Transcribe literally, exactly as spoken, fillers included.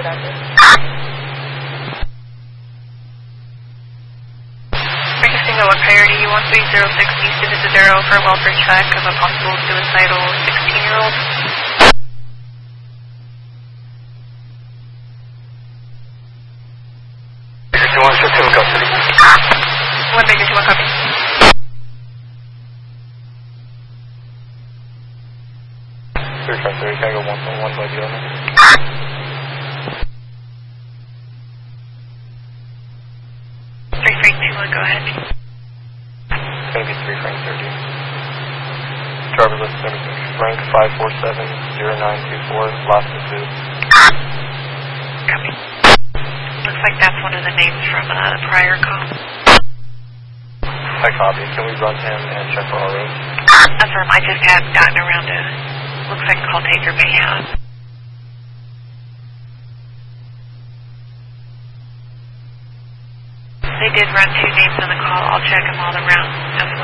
active. Requesting a one priority one three zero six East to zero for a welfare check of a possible suicidal sixteen-year-old. Two one six in custody. One major two one copy. Three five three, Tango one one one by the owner. Three three two one, go ahead. It's gonna be three frame thirty. Driver list everything. Frank five four seven zero nine two four, last and two. Copy. Looks like that's one of the names from a uh, prior call. I copy. Can we run him and check for our roads? Affirm, I just have gotten around to, looks like call taker may have. They did run two names on the call. I'll check them all around as well.